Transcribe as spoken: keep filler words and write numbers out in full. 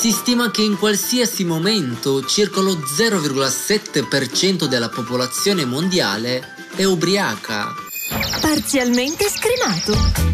Si stima che in qualsiasi momento circa lo zero virgola sette per cento della popolazione mondiale è ubriaca. Parzialmente scremato.